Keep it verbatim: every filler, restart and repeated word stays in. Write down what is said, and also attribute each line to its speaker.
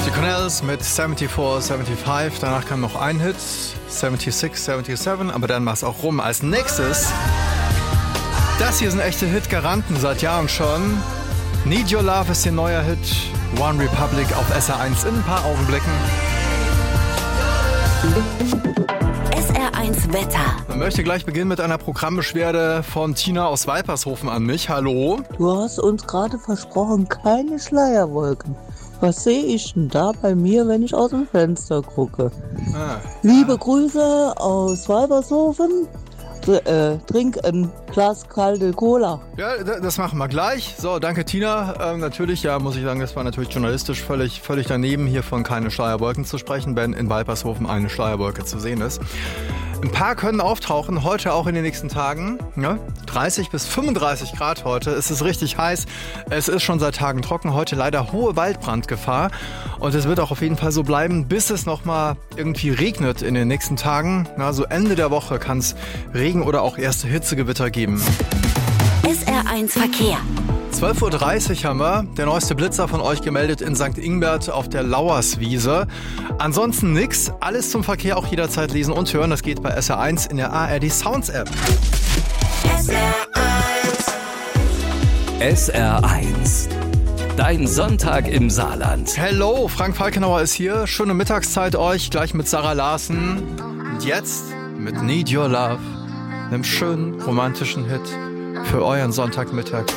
Speaker 1: Die Cornells mit vierundsiebzig, fünfundsiebzig. Danach kam noch ein Hit, sechsundsiebzig, siebenundsiebzig, aber dann war es auch rum. Als nächstes, das hier sind echte Hit-Garanten seit Jahren schon. Need Your Love ist ihr neuer Hit. One Republic auf S R eins in ein paar Augenblicken.
Speaker 2: S R eins Wetter.
Speaker 1: Ich möchte gleich beginnen mit einer Programmbeschwerde von Tina aus Weipershofen an mich. Hallo.
Speaker 3: Du hast uns gerade versprochen, keine Schleierwolken. Was sehe ich denn da bei mir, wenn ich aus dem Fenster gucke? Ah, Liebe ja. Grüße aus Weipershofen. Äh, trink ein Glas kalte Cola.
Speaker 1: Ja, das machen wir gleich. So, danke Tina. Ähm, natürlich, ja, muss ich sagen, das war natürlich journalistisch völlig, völlig daneben, hier von keine Schleierwolken zu sprechen, wenn in Weipershofen eine Schleierwolke zu sehen ist. Ein paar können auftauchen, heute auch in den nächsten Tagen. Ja, dreißig bis fünfunddreißig Grad heute. Es ist richtig heiß. Es ist schon seit Tagen trocken. Heute leider hohe Waldbrandgefahr. Und es wird auch auf jeden Fall so bleiben, bis es nochmal irgendwie regnet in den nächsten Tagen. Na, so Ende der Woche kann es Regen oder auch erste Hitzegewitter geben.
Speaker 2: S R eins Verkehr.
Speaker 1: zwölf Uhr dreißig haben wir. Der neueste Blitzer von euch gemeldet in Sankt Ingbert auf der Lauerswiese. Ansonsten nix. Alles zum Verkehr auch jederzeit lesen und hören. Das geht bei S R eins in der A R D Sounds App.
Speaker 2: S R eins.
Speaker 4: S R eins. Dein Sonntag im Saarland.
Speaker 1: Hello, Frank Falkenauer ist hier. Schöne Mittagszeit euch. Gleich mit Sarah Larsen. Und jetzt mit Need Your Love. Einem schönen romantischen Hit für euren Sonntagmittag.